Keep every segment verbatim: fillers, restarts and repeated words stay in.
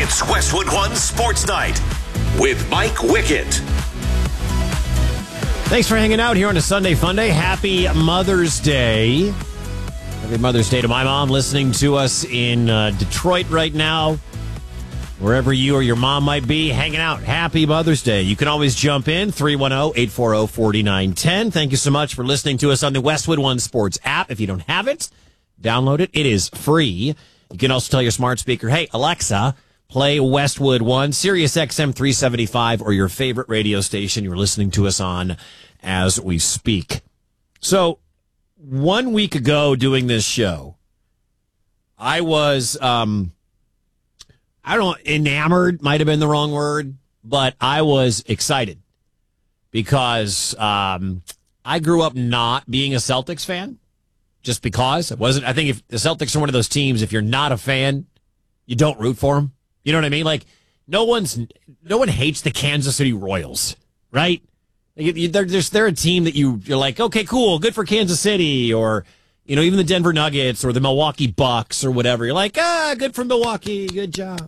It's Westwood One Sports Night with Mike Wickett. Thanks for hanging out here on a Sunday Fun Day. Happy Mother's Day. Happy Mother's Day to my mom listening to us in uh, Detroit right now. Wherever you or your mom might be hanging out, happy Mother's Day. You can always jump in, three one zero, eight four zero, four nine one zero. Thank you so much for listening to us on the Westwood One Sports app. If you don't have it, download it. It is free. You can also tell your smart speaker, hey, Alexa, play Westwood One, Sirius X M three seventy-five, or your favorite radio station you're listening to us on as we speak. So, one week ago doing this show, I was... um. I don't know, enamored might have been the wrong word, but I was excited because um, I grew up not being a Celtics fan just because it wasn't. I think if the Celtics are one of those teams, if you're not a fan, you don't root for them. You know what I mean? Like no one's, no one hates the Kansas City Royals, right? They're just, they're a team that you, you're like, okay, cool, good for Kansas City, or, you know, even the Denver Nuggets or the Milwaukee Bucks or whatever. You're like, ah, good for Milwaukee. Good job.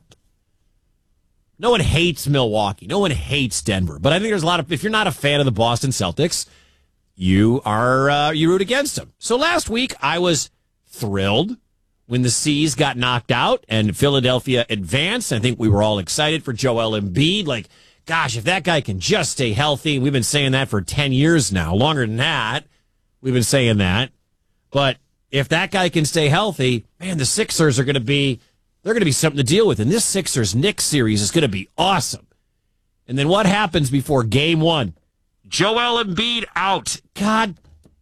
No one hates Milwaukee. No one hates Denver. But I think there's a lot of, if you're not a fan of the Boston Celtics, you are, uh, you root against them. So last week I was thrilled when the C's got knocked out and Philadelphia advanced. I think we were all excited for Joel Embiid. Like, gosh, if that guy can just stay healthy. We've been saying that for ten years now, longer than that. We've been saying that. But if that guy can stay healthy, man, the Sixers are going to be, they're going to be something to deal with. And this Sixers-Knicks series is going to be awesome. And then what happens before game one? Joel Embiid out. God,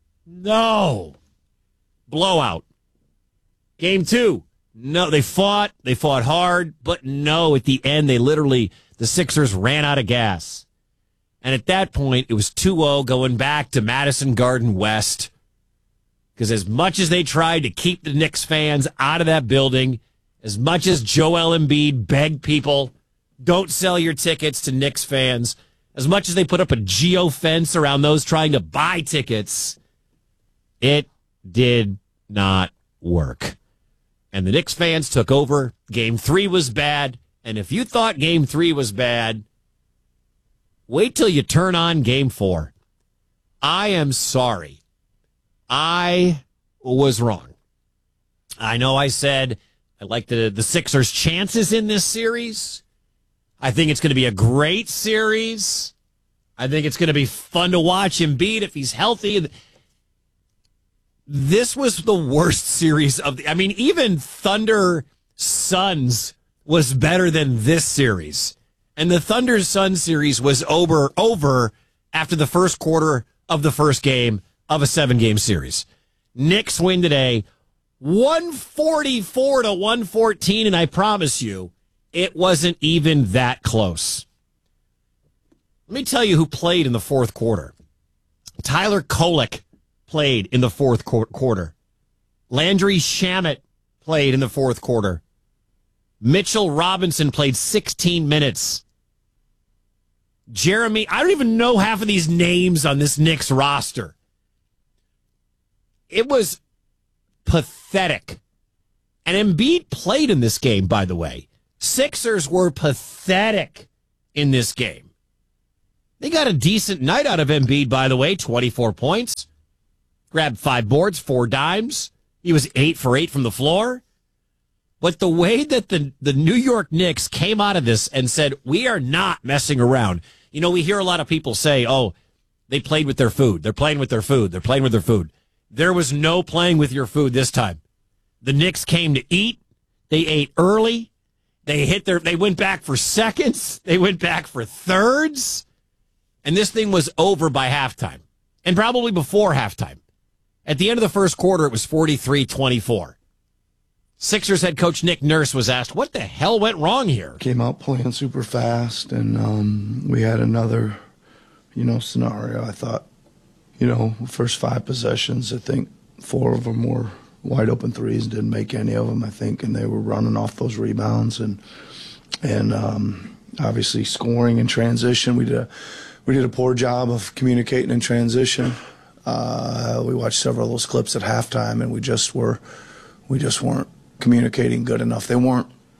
no. Blowout. Game two. No, they fought. They fought hard. But no, at the end, they literally, the Sixers ran out of gas. And at that point, it was two oh going back to Madison Garden West. Because as much as they tried to keep the Knicks fans out of that building, as much as Joel Embiid begged people, don't sell your tickets to Knicks fans, as much as they put up a geo-fence around those trying to buy tickets, it did not work. And the Knicks fans took over. Game three was bad. And if you thought game three was bad, wait till you turn on game four. I am sorry. I was wrong. I know I said I like the, the Sixers' chances in this series. I think it's going to be a great series. I think it's going to be fun to watch Embiid if he's healthy. This was the worst series of the... I mean, even Thunder Suns was better than this series. And the Thunder Suns series was over, over after the first quarter of the first game of a seven-game series. Knicks win today, one forty-four to one fourteen, and I promise you, it wasn't even that close. Let me tell you who played in the fourth quarter. Tyler Kolek played in the fourth qu- quarter. Landry Shamet played in the fourth quarter. Mitchell Robinson played sixteen minutes. Jeremy, I don't even know half of these names on this Knicks roster. It was pathetic. And Embiid played in this game, by the way. Sixers were pathetic in this game. They got a decent night out of Embiid, by the way. twenty-four points. Grabbed five boards, four dimes. He was eight for eight from the floor. But the way that the, the New York Knicks came out of this and said, we are not messing around. You know, we hear a lot of people say, oh, they played with their food. They're playing with their food. They're playing with their food. There was no playing with your food this time. The Knicks came to eat. They ate early. They hit their, they went back for seconds. They went back for thirds. And this thing was over by halftime. And probably before halftime. At the end of the first quarter, it was forty-three twenty-four. Sixers head coach Nick Nurse was asked, what the hell went wrong here? Came out playing super fast, and um, we had another, you know, scenario. I thought, you know, first five possessions, I think four of them were wide open threes, didn't make any of them, I think, and they were running off those rebounds and and um, obviously scoring in transition. We did a we did a poor job of communicating in transition. Uh, we watched several of those clips at halftime, and we just were we just weren't communicating good enough. They weren't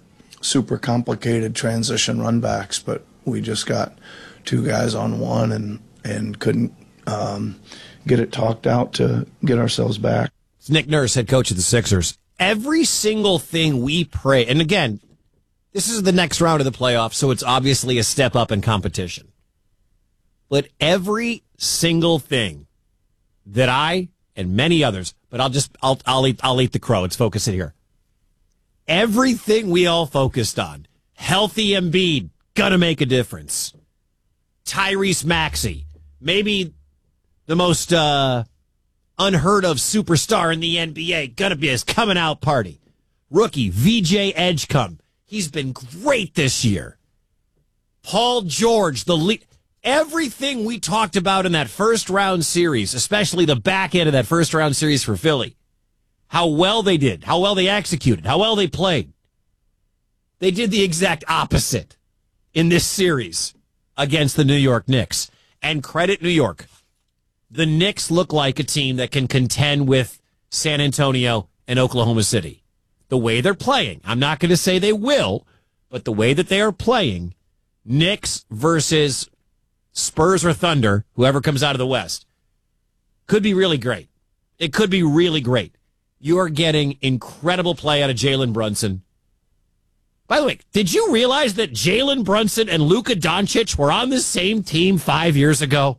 super complicated transition run backs, but we just got two guys on one and, and couldn't um, get it talked out to get ourselves back. It's Nick Nurse, head coach of the Sixers. Every single thing we pray, and again, this is the next round of the playoffs, so it's obviously a step up in competition. But every single thing that I and many others, but I'll just I'll I'll eat I'll eat the crow. Let's focus it here. Everything we all focused on, healthy Embiid, gonna make a difference. Tyrese Maxey, maybe the most uh, unheard of superstar in the N B A, gonna be his coming out party. Rookie V J Edgecombe, he's been great this year. Paul George, the lead. Everything we talked about in that first round series, especially the back end of that first round series for Philly, how well they did, how well they executed, how well they played. They did the exact opposite in this series against the New York Knicks. And credit New York. The Knicks look like a team that can contend with San Antonio and Oklahoma City. The way they're playing, I'm not going to say they will, but the way that they are playing, Knicks versus Spurs or Thunder, whoever comes out of the West, could be really great. It could be really great. You are getting incredible play out of Jalen Brunson. By the way, did you realize that Jalen Brunson and Luka Doncic were on the same team five years ago?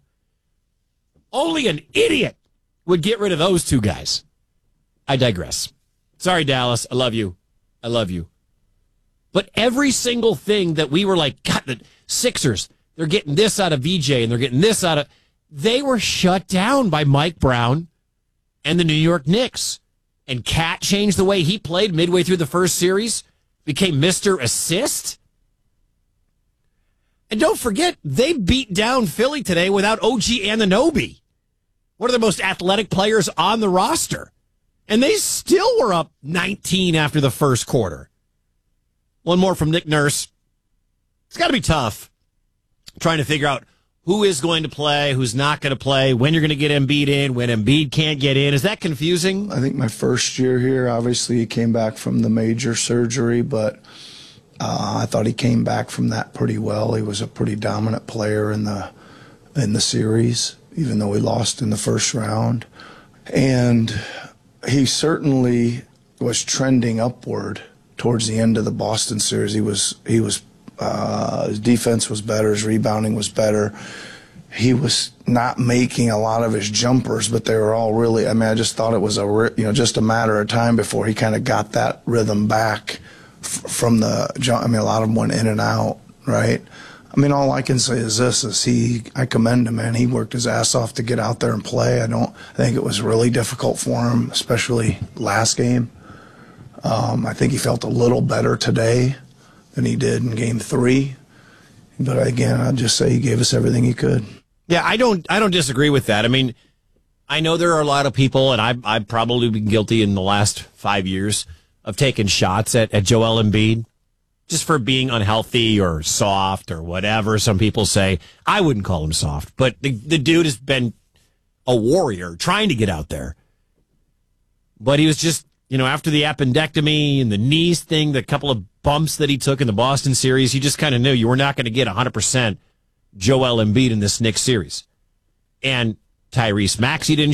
Only an idiot would get rid of those two guys. I digress. Sorry, Dallas. I love you. I love you. But every single thing that we were like, God, the Sixers, they're getting this out of V J and they're getting this out of... They were shut down by Mike Brown and the New York Knicks. And Cat changed the way he played midway through the first series, became Mister Assist. And don't forget, they beat down Philly today without O G Anunoby, one of the most athletic players on the roster. And they still were up nineteen after the first quarter. One more from Nick Nurse. It's got to be tough trying to figure out who is going to play, who's not going to play, when you're going to get Embiid in, when Embiid can't get in. Is that confusing? I think my first year here, obviously he came back from the major surgery, but uh, I thought he came back from that pretty well. He was a pretty dominant player in the in the series, even though we lost in the first round. And he certainly was trending upward towards the end of the Boston series. He was he was uh, his defense was better, his rebounding was better. He was not making a lot of his jumpers, but they were all really. I mean, I just thought it was a you know just a matter of time before he kind of got that rhythm back f- from the jump. I mean, a lot of them went in and out, right? I mean, all I can say is this: is he? I commend him, man. He worked his ass off to get out there and play. I don't I think it was really difficult for him, especially last game. Um, I think he felt a little better today than he did in game three. But again, I'd just say he gave us everything he could. Yeah, I don't I don't disagree with that. I mean, I know there are a lot of people, and I've, I've probably been guilty in the last five years of taking shots at, at Joel Embiid just for being unhealthy or soft or whatever some people say. I wouldn't call him soft, but the, the dude has been a warrior trying to get out there. But he was just, you know, after the appendectomy and the knees thing, the couple of bumps that he took in the Boston series, you just kind of knew you were not going to get one hundred percent Joel Embiid in this Knicks series. And Tyrese Maxey didn't